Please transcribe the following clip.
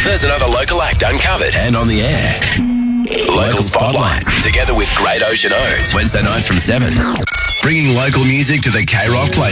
There's another local act uncovered and on the air. Local Spotlight, together with Great Ocean Oats, Wednesday nights from 7. Bringing local music to the K-Rock playlist.